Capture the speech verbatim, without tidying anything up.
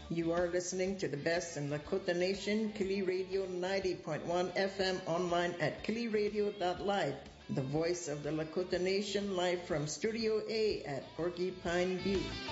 You are listening to the best in Lakota Nation, Kili Radio ninety point one F M, online at kili radio dot live. The voice of the Lakota Nation, live from Studio A at Porcupine Butte.